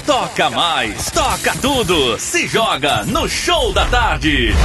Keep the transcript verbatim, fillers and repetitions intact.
toca mais, toca tudo, se joga no Show da Tarde.